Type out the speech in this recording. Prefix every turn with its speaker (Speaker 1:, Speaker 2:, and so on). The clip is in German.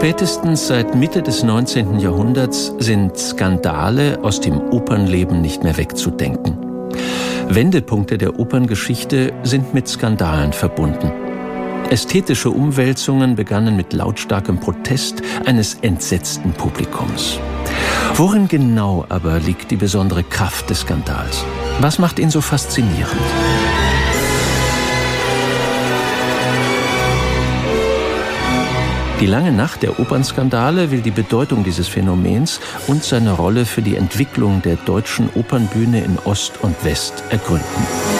Speaker 1: Spätestens seit Mitte des 19. Jahrhunderts sind Skandale aus dem Opernleben nicht mehr wegzudenken. Wendepunkte der Operngeschichte sind mit Skandalen verbunden. Ästhetische Umwälzungen begannen mit lautstarkem Protest eines entsetzten Publikums. Worin genau aber liegt die besondere Kraft des Skandals? Was macht ihn so faszinierend? Die lange Nacht der Opernskandale will die Bedeutung dieses Phänomens und seine Rolle für die Entwicklung der deutschen Opernbühne in Ost und West ergründen.